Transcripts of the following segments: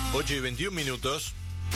8:21.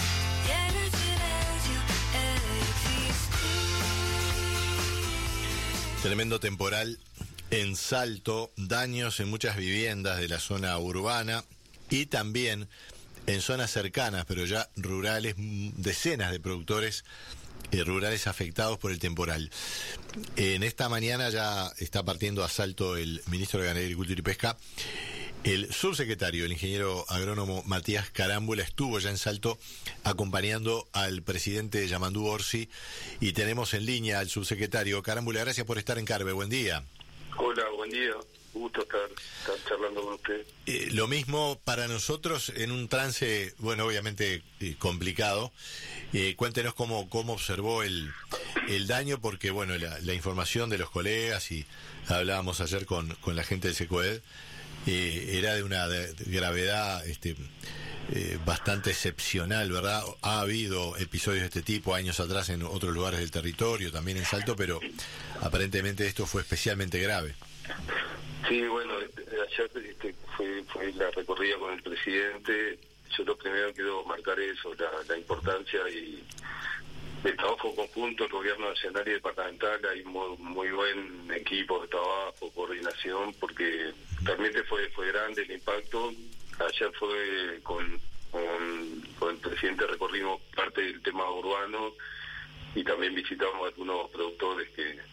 Tremendo temporal en Salto, daños en muchas viviendas de la zona urbana y también en zonas cercanas, pero ya rurales, decenas de productores rurales afectados por el temporal. En esta mañana ya está partiendo a Salto el ministro de Ganadería, Agricultura y Pesca. El subsecretario, el ingeniero agrónomo Matías Carámbula, estuvo ya en Salto acompañando al presidente Yamandú Orsi y tenemos en línea al subsecretario. Carámbula, gracias por estar en Carve, buen día. Hola, buen día, gusto estar charlando con usted. Lo mismo para nosotros en un trance, bueno, obviamente complicado. Cuéntenos cómo observó el daño, porque bueno, la información de los colegas, y hablábamos ayer con la gente del SECOED, era de una gravedad bastante excepcional, ¿verdad? Ha habido episodios de este tipo años atrás en otros lugares del territorio, también en Salto, pero aparentemente esto fue especialmente grave. Sí, bueno, ayer fue la recorrida con el presidente. Yo lo primero que quiero marcar eso, la importancia y el trabajo conjunto, el gobierno nacional y departamental. Hay muy buen equipo de trabajo, coordinación, porque realmente fue grande el impacto. Ayer fue con el presidente, recorrimos parte del tema urbano y también visitamos a algunos productores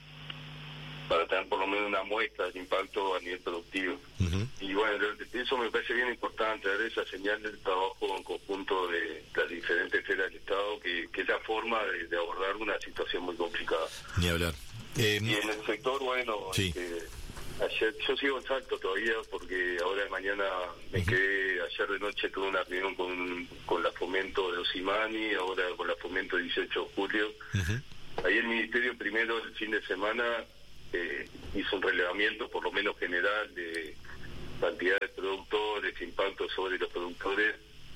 para tener por lo menos una muestra del impacto a nivel productivo. Uh-huh. Y bueno, eso me parece bien importante, dar esa señal del trabajo en conjunto de las diferentes esferas del Estado, que es la forma de abordar una situación muy complicada. Ni hablar. Y en el sector, bueno, sí. Ayer yo sigo en Salto todavía, porque ahora de mañana me quedé. Ayer de noche tuve una reunión con la Fomento de Osimani, ahora con la Fomento 18 de julio. Uh-huh. Ahí el Ministerio primero, el fin de semana, hizo un relevamiento por lo menos general de cantidad de productores, impacto sobre los productores,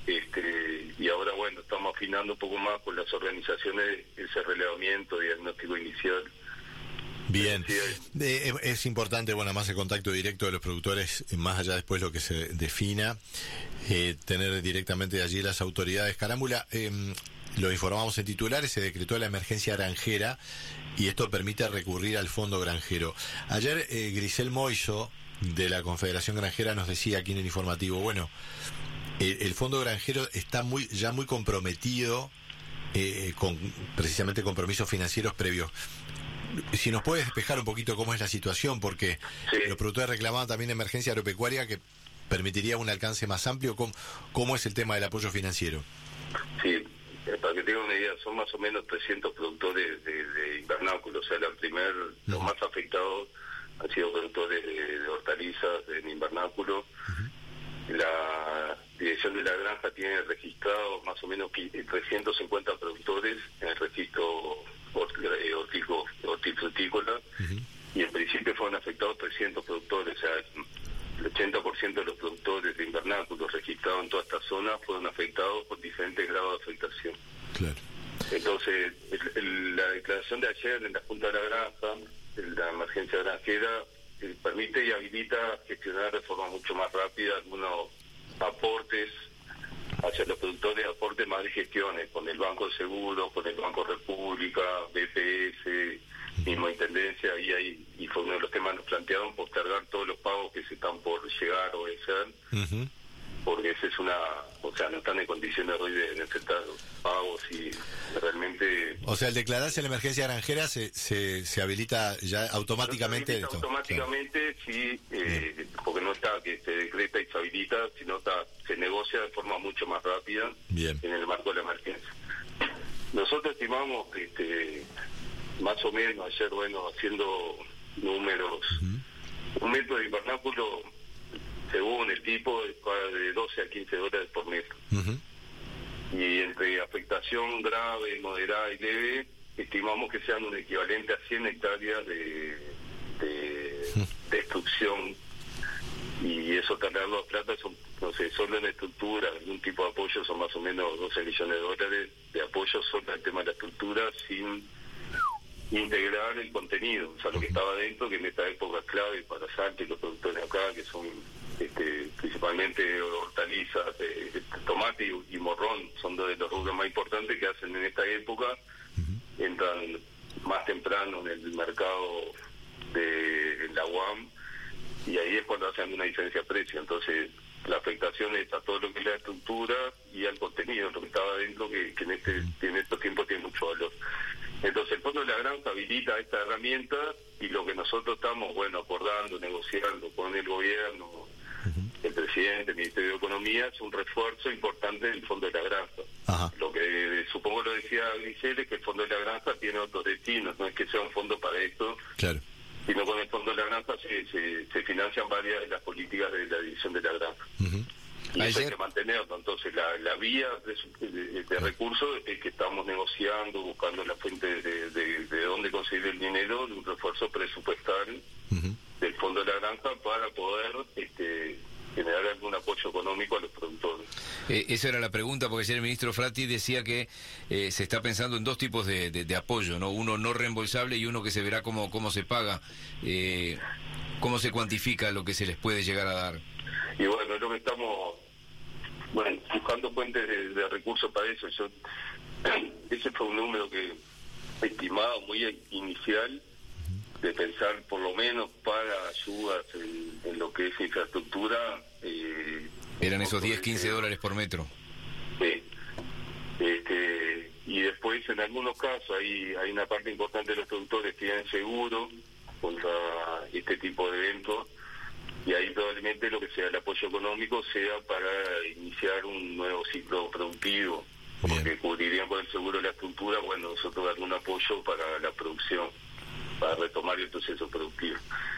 y ahora bueno, estamos afinando un poco más con las organizaciones ese relevamiento, diagnóstico inicial. Bien, es importante, bueno, más el contacto directo de los productores, más allá después lo que se defina, tener directamente allí las autoridades. Carámbula, lo informamos en titulares, se decretó la emergencia granjera y esto permite recurrir al fondo granjero. Ayer Grisel Moiso, de la Confederación Granjera, nos decía aquí en el informativo, bueno, el fondo granjero está ya muy comprometido con precisamente compromisos financieros previos. Si nos puedes despejar un poquito cómo es la situación, porque sí, los productores reclamaban también emergencia agropecuaria que permitiría un alcance más amplio. ¿Cómo es el tema del apoyo financiero? Sí, para que tengan una idea, son más o menos 300 productores de invernáculo, o sea, los más afectados han sido productores de hortalizas en invernáculo. Uh-huh. La dirección de la granja tiene registrados más o menos 350 productores en el registro hortifrutícola, uh-huh, y en principio fueron afectados 300 productores, o sea, el 80% de los productores de invernáculos registrados en toda esta zona fueron afectados por diferentes grados de afectación. Claro. Entonces, la declaración de ayer en la Junta de la Granja, la emergencia granjera, permite y habilita gestionar de forma mucho más rápida algunos aportes hacia los productores, aportes más de gestiones, con el Banco de Seguros, con el Banco República, BPS, misma Intendencia, y fue uno de los temas que nos plantearon, postergar todos los pagos que se están por llegar o vencer, uh-huh, porque esa es o sea, no están en condiciones hoy de enfrentar los pagos y realmente... O sea, al declararse la emergencia granjera se habilita ya automáticamente esto. Automáticamente, claro. Sí, porque no está que se decreta y se habilita, sino se negocia de forma mucho más rápida. Bien. En el marco de la emergencia. Nosotros estimamos más o menos, ayer, bueno, haciendo números, uh-huh, un metro de invernáculo, según el tipo, de 12 a 15 dólares por metro. Uh-huh. Y entre afectación grave, moderada y leve, estimamos que sean un equivalente a 100 hectáreas de destrucción. Y eso, trasladarlo a plata, son, no sé, solo en estructura, algún tipo de apoyo, son más o menos 12 millones de dólares de apoyo solo al tema de la estructura, sin integrar el contenido, o sea, lo que estaba dentro, que en esta época es clave para Salto y los productores acá, que son principalmente hortalizas, tomate rubros más importantes que hacen en esta época, entran más temprano en el mercado de la UAM, y ahí es cuando hacen una diferencia de precio. Entonces la afectación es a todo lo que es la estructura y al contenido, lo que estaba adentro, que en estos tiempos tiene mucho valor. Entonces el Fondo de la Granja habilita esta herramienta, y lo que nosotros estamos, acordando, negociando con el gobierno, el presidente, el Ministerio de Economía, es un refuerzo importante del Fondo de la Granja. Ajá. Lo que supongo lo decía Grisel, es que el Fondo de la Granja tiene otros destinos, no es que sea un fondo para esto, Claro. sino con el Fondo de la Granja se financian varias de las políticas de la División de la Granja. Y eso hay que mantenerlo. Entonces la vía de recursos es que estamos negociando, buscando la fuente de dónde conseguir el dinero, de un refuerzo presupuestal del Fondo de la Granja para poder generar algún apoyo económico a los productores. Esa era la pregunta, porque ayer el ministro Fratti decía que se está pensando en dos tipos de apoyo, ¿no? Uno no reembolsable y uno que se verá cómo se paga. ¿Cómo se cuantifica lo que se les puede llegar a dar? Y bueno, es lo que estamos buscando fuentes de recursos para eso. Ese fue un número que estimado, muy inicial, de pensar por lo menos para ayudas en lo que es infraestructura. Eran esos $10-15 por metro. Sí. Y después, en algunos casos, hay una parte importante de los productores que tienen seguro contra este tipo de eventos, y ahí probablemente lo que sea el apoyo económico sea para iniciar un nuevo ciclo productivo, porque cubrirían con el seguro de la estructura, nosotros algún apoyo para la producción, para retomar el proceso productivo.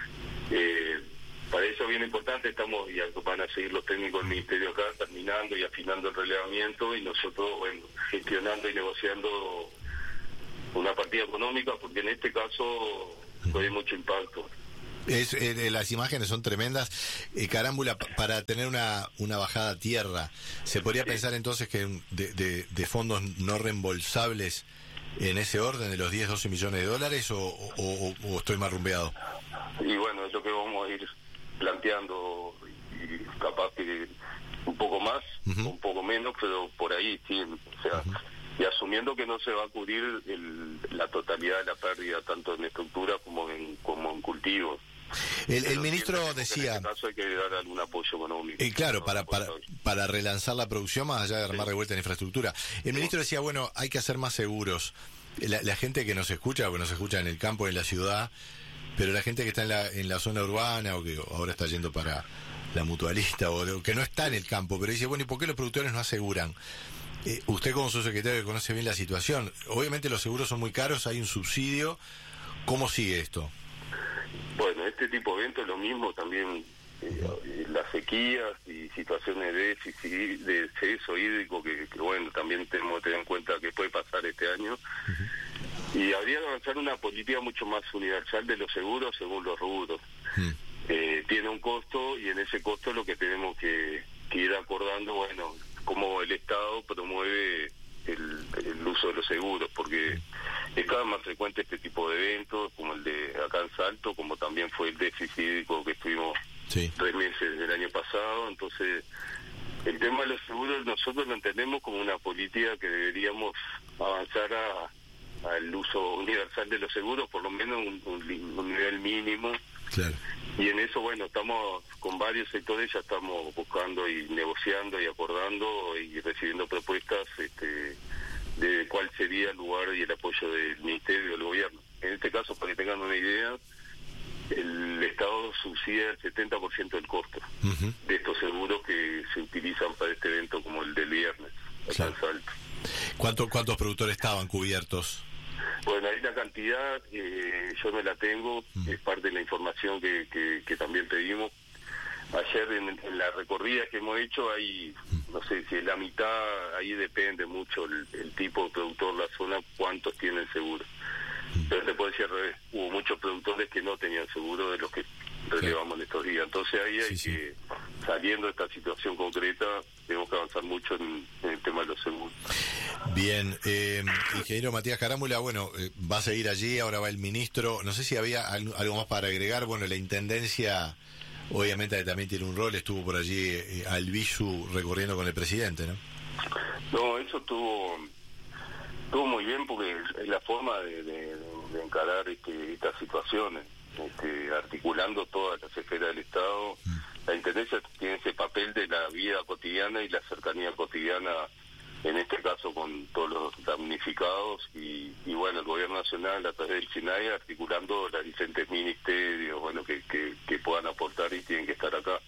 Para eso es bien importante, y van a seguir los técnicos del Ministerio acá, terminando y afinando el relevamiento, y nosotros, gestionando y negociando una partida económica, porque en este caso hay mucho impacto. Las imágenes son tremendas. Carámbula, para tener una bajada a tierra, ¿se podría pensar entonces que de fondos no reembolsables en ese orden de los 10-12 millones de dólares, o estoy más rumbeado? Y es lo que vamos a ir planteando, y capaz que un poco más, un poco menos, pero por ahí sí, y asumiendo que no se va a cubrir la totalidad de la pérdida, tanto en estructura como en cultivos. El ministro decía... En este caso hay que dar algún apoyo económico. Claro, para relanzar la producción, más allá de armar de vuelta en infraestructura. El ministro decía, hay que hacer más seguros. La gente que nos escucha, porque nos escucha en el campo, en la ciudad, pero la gente que está en la zona urbana, o que ahora está yendo para la mutualista, o que no está en el campo, pero dice, ¿y por qué los productores no aseguran? Usted, como su secretario, que conoce bien la situación, obviamente los seguros son muy caros, hay un subsidio. ¿Cómo sigue esto? Este tipo de eventos es lo mismo también, las sequías y situaciones de déficit, de exceso hídrico, que también tenemos que tener en cuenta que puede pasar este año. Y habría que avanzar una política mucho más universal de los seguros según los rubros. Tiene un costo, y en ese costo lo que tenemos que ir acordando, cómo el Estado promueve el uso de los seguros, porque es cada vez más frecuente este tipo de eventos, como el de acá en Salto, como también fue el déficit hídrico que estuvimos 3 meses del año pasado. Entonces, el tema de los seguros nosotros lo entendemos como una política que deberíamos avanzar al uso universal de los seguros, por lo menos un nivel mínimo. Claro. Y en eso, estamos con varios sectores, ya estamos buscando y negociando y acordando y recibiendo propuestas de cuál sería el lugar y el apoyo del Ministerio y del Gobierno. En este caso, para que tengan una idea, el Estado subsidia el 70% del costo de estos seguros que se utilizan para este evento, como el del viernes, acá en Salto. ¿Cuántos productores estaban cubiertos? Ahí la cantidad, yo no la tengo, es parte de la información que también pedimos. Ayer en la recorrida que hemos hecho, hay, no sé si es la mitad, ahí depende mucho el tipo de productor, la zona, cuántos tienen seguro. Pero te puedo decir al revés, hubo muchos productores que no tenían seguro de los que relevamos en estos días. Entonces ahí hay que, saliendo de esta situación concreta, tenemos que avanzar mucho en el tema de los seguros. Bien, ingeniero Matías Carámbula, va a seguir allí, ahora va el ministro. No sé si había algo más para agregar. La Intendencia, obviamente, también tiene un rol, estuvo por allí Albizu recorriendo con el presidente, ¿no? No, eso estuvo muy bien porque es la forma de encarar estas situaciones, articulando todas las esferas del Estado. La Intendencia tiene ese papel de la vida cotidiana y la cercanía cotidiana, en este caso con todos los damnificados, y bueno, el Gobierno Nacional a través del SINAE articulando los diferentes ministerios, bueno, que puedan aportar y tienen que estar acá.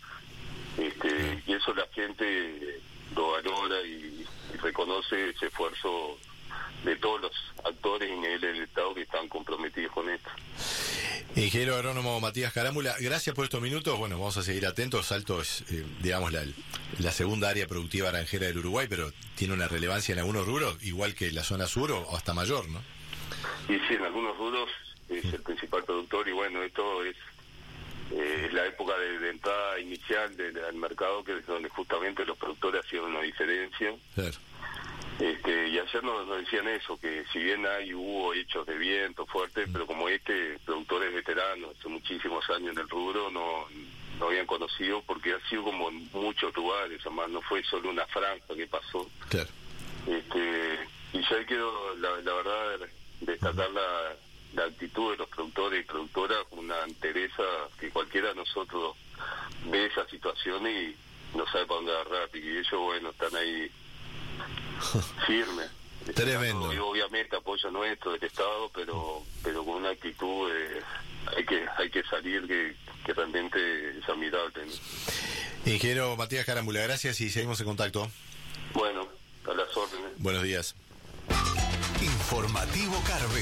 Y eso la gente lo valora y reconoce ese esfuerzo de todos los actores y niveles del Estado que están comprometidos con esto. Ingeniero agrónomo Matías Carámbula, gracias por estos minutos. Bueno, vamos a seguir atentos. Salto es, digamos, la segunda área productiva naranjera del Uruguay, pero tiene una relevancia en algunos rubros, igual que la zona sur o hasta mayor, ¿no? Y sí, en algunos rubros es el principal productor, y bueno, esto es la época de entrada inicial al mercado, que es donde justamente los productores hacían una diferencia. Claro. Y ayer nos decían eso, que si bien hubo hechos de viento fuertes, pero como productores veteranos hace muchísimos años en el rubro no habían conocido, porque ha sido como en muchos lugares, además no fue solo una franja que pasó. Claro. Y yo quiero, la verdad, destacar la actitud de los productores y productoras, una entereza que cualquiera de nosotros ve esa situación y no sabe para dónde agarrar, y ellos, bueno, están ahí firme. Tremendo. Y obviamente apoyo nuestro del Estado, pero con una actitud hay que salir que realmente es admirable, ¿no? Ingeniero Matías Carámbula, gracias y seguimos en contacto. Bueno, a las órdenes. Buenos días. Informativo Carve.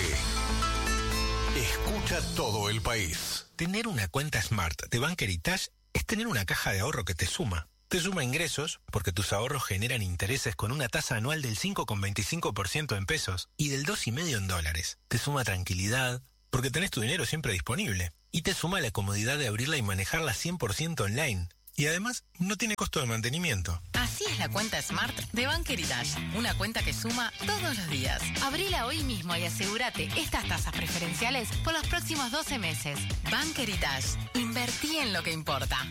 Escucha todo el país. Tener una cuenta Smart de Bank Heritage es tener una caja de ahorro que te suma. Te suma ingresos, porque tus ahorros generan intereses con una tasa anual del 5,25% en pesos y del 2,5% en dólares. Te suma tranquilidad, porque tenés tu dinero siempre disponible. Y te suma la comodidad de abrirla y manejarla 100% online. Y además, no tiene costo de mantenimiento. Así es la cuenta Smart de Bank Heritage. Una cuenta que suma todos los días. Abrila hoy mismo y asegúrate estas tasas preferenciales por los próximos 12 meses. Bank Heritage. Invertí en lo que importa.